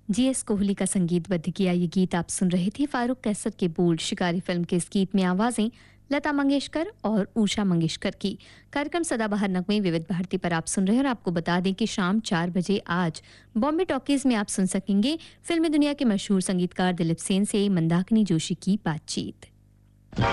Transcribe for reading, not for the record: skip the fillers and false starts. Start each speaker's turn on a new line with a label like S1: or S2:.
S1: GS Kohli का संगीतबद्ध किया ये गीत आप सुन रहे थे। फारूक कैसर के बोल, शिकारी फिल्म के इस गीत में आवाजें लता मंगेशकर और उषा मंगेशकर की। कार्यक्रम सदाबहार नगमे विविध भारती पर आप सुन रहे हैं और आपको बता दें कि शाम 4 बजे आज बॉम्बे टॉकीज में आप सुन सकेंगे फिल्मी दुनिया के मशहूर संगीतकार दिलीप सेन से मंदाकिनी जोशी की बातचीत।